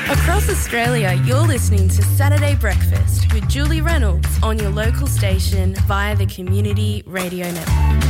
Across Australia, you're listening to Saturday Breakfast with Julie Reynolds on your local station via the Community Radio Network.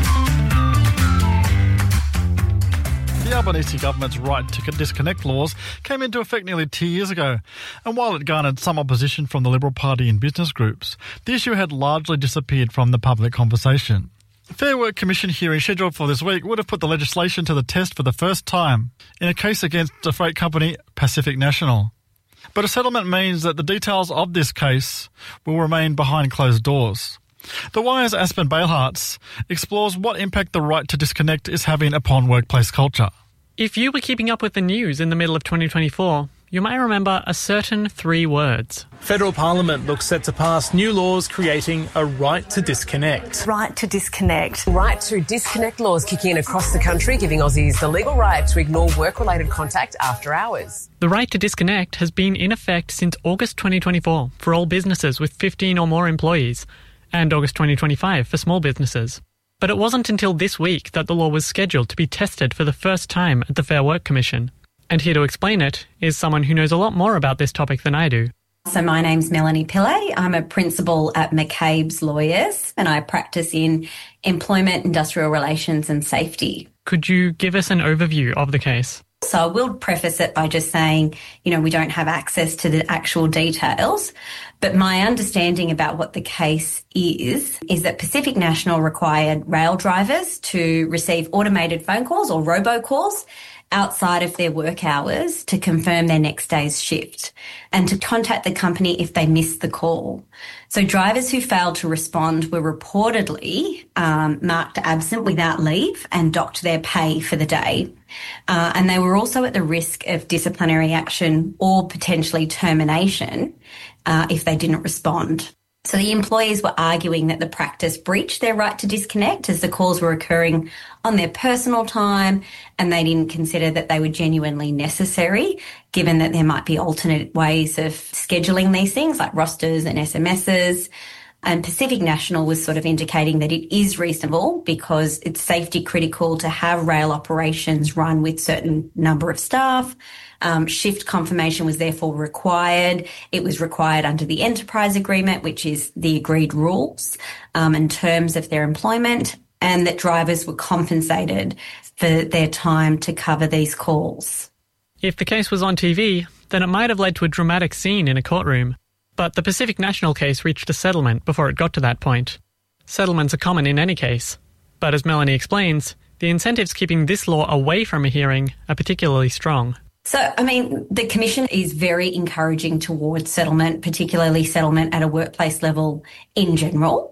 The Albanese government's right to disconnect laws came into effect nearly 2 years ago, and while it garnered some opposition from the Liberal Party and business groups, the issue had largely disappeared from the public conversation. Fair Work Commission hearing scheduled for this week would have put the legislation to the test for the first time in a case against the freight company Pacific National. But a settlement means that the details of this case will remain behind closed doors. The Wire's Aspen Baleharts explores what impact the right to disconnect is having upon workplace culture. If you were keeping up with the news in the middle of 2024, you may remember a certain 3 words. Federal Parliament looks set to pass new laws creating a right to disconnect. Right to disconnect. Right to disconnect laws kicking in across the country, giving Aussies the legal right to ignore work-related contact after hours. The right to disconnect has been in effect since August 2024 for all businesses with 15 or more employees, and August 2025 for small businesses. But it wasn't until this week that the law was scheduled to be tested for the first time at the Fair Work Commission. And here to explain it is someone who knows a lot more about this topic than I do. So my name's Melanie Pillay. I'm a principal at McCabe's Lawyers and I practice in employment, industrial relations and safety. Could you give us an overview of the case? So I will preface it by just saying, we don't have access to the actual details, but my understanding about what the case is that Pacific National required rail drivers to receive automated phone calls or robocalls outside of their work hours to confirm their next day's shift and to contact the company if they missed the call. So drivers who failed to respond were reportedly marked absent without leave and docked their pay for the day. And they were also at the risk of disciplinary action or potentially termination if they didn't respond. So the employees were arguing that the practice breached their right to disconnect as the calls were occurring on their personal time and they didn't consider that they were genuinely necessary, given that there might be alternate ways of scheduling these things like rosters and SMSs. And Pacific National was sort of indicating that it is reasonable because it's safety critical to have rail operations run with certain number of staff. Shift confirmation was therefore required. It was required under the enterprise agreement, which is the agreed rules and terms of their employment, and that drivers were compensated for their time to cover these calls. If the case was on TV, then it might have led to a dramatic scene in a courtroom. But the Pacific National case reached a settlement before it got to that point. Settlements are common in any case. But as Melanie explains, the incentives keeping this law away from a hearing are particularly strong. So, the Commission is very encouraging towards settlement, particularly settlement at a workplace level in general.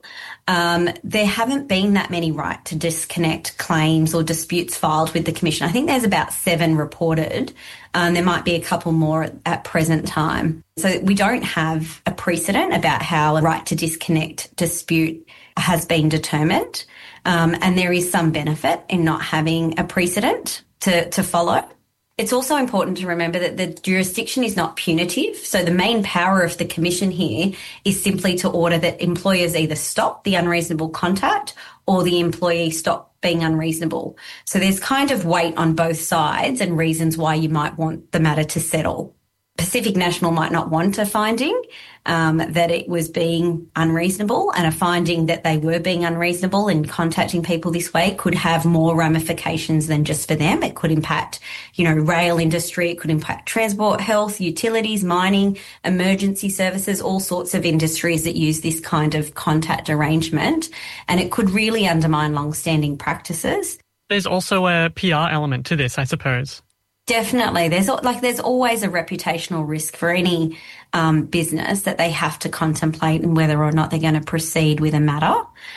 There haven't been that many right to disconnect claims or disputes filed with the Commission. I think there's about 7 reported. There might be a couple more at present time. So we don't have a precedent about how a right to disconnect dispute has been determined. And there is some benefit in not having a precedent to follow. It's also important to remember that the jurisdiction is not punitive. So the main power of the Commission here is simply to order that employers either stop the unreasonable contact or the employee stop being unreasonable. So there's kind of weight on both sides and reasons why you might want the matter to settle. Pacific National might not want a finding that it was being unreasonable, and a finding that they were being unreasonable in contacting people this way could have more ramifications than just for them. It could impact, rail industry, it could impact transport, health, utilities, mining, emergency services, all sorts of industries that use this kind of contact arrangement, and it could really undermine long-standing practices. There's also a PR element to this, I suppose. Definitely. There's always a reputational risk for any business that they have to contemplate and whether or not they're going to proceed with a matter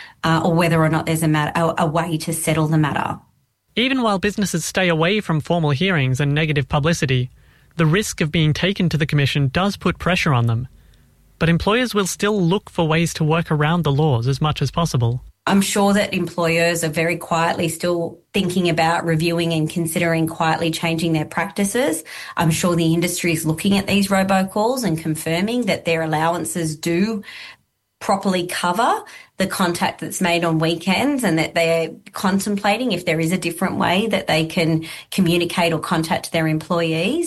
or whether or not there's a way to settle the matter. Even while businesses stay away from formal hearings and negative publicity, the risk of being taken to the Commission does put pressure on them. But employers will still look for ways to work around the laws as much as possible. I'm sure that employers are very quietly still thinking about reviewing and considering quietly changing their practices. I'm sure the industry is looking at these robocalls and confirming that their allowances do properly cover the contact that's made on weekends, and that they're contemplating if there is a different way that they can communicate or contact their employees.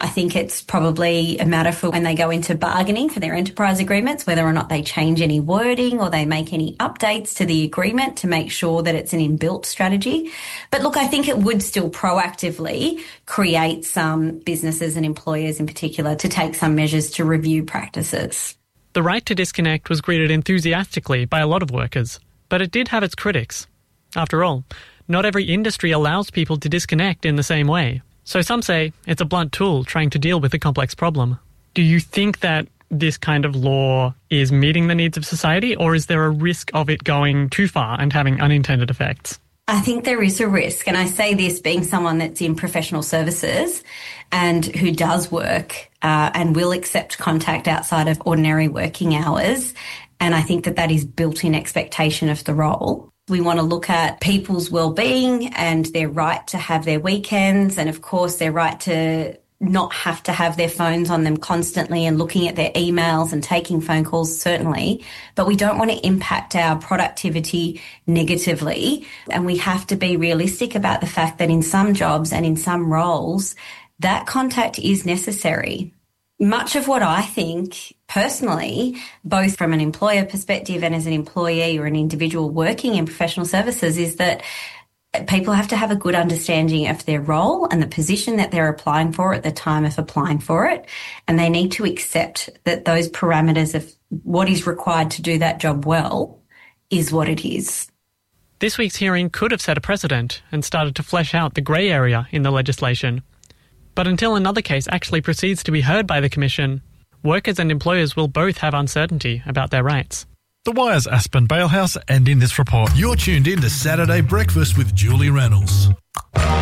I think it's probably a matter for when they go into bargaining for their enterprise agreements, whether or not they change any wording or they make any updates to the agreement to make sure that it's an inbuilt strategy. But look, I think it would still proactively create some businesses and employers in particular to take some measures to review practices. The right to disconnect was greeted enthusiastically by a lot of workers, but it did have its critics. After all, not every industry allows people to disconnect in the same way. So some say it's a blunt tool trying to deal with a complex problem. Do you think that this kind of law is meeting the needs of society, or is there a risk of it going too far and having unintended effects? I think there is a risk, and I say this being someone that's in professional services and who does work and will accept contact outside of ordinary working hours, and I think that that is built-in expectation of the role. We want to look at people's well-being and their right to have their weekends and, of course, their right to not have to have their phones on them constantly and looking at their emails and taking phone calls, certainly. But we don't want to impact our productivity negatively. And we have to be realistic about the fact that in some jobs and in some roles, that contact is necessary. Much of what I think personally, both from an employer perspective and as an employee or an individual working in professional services, is that people have to have a good understanding of their role and the position that they're applying for at the time of applying for it. And they need to accept that those parameters of what is required to do that job well is what it is. This week's hearing could have set a precedent and started to flesh out the grey area in the legislation. But until another case actually proceeds to be heard by the Commission, workers and employers will both have uncertainty about their rights. The Wire's Aspen Balehouse ending this report. You're tuned in to Saturday Breakfast with Julie Reynolds.